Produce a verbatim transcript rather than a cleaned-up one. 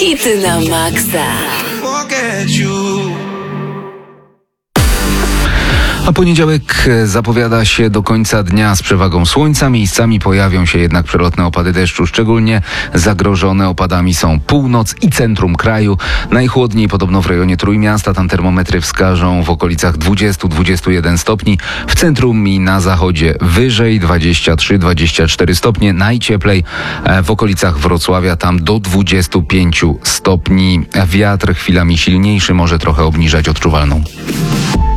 Hity na maksa. A poniedziałek zapowiada się do końca dnia z przewagą słońca. Miejscami pojawią się jednak przelotne opady deszczu. Szczególnie zagrożone opadami są północ i centrum kraju. Najchłodniej podobno w rejonie Trójmiasta. Tam termometry wskażą w okolicach dwadzieścia do dwudziestu jeden stopni. W centrum i na zachodzie wyżej dwadzieścia trzy do dwudziestu czterech stopni. Najcieplej w okolicach Wrocławia, tam do dwudziestu pięciu stopni. Wiatr chwilami silniejszy może trochę obniżać odczuwalną.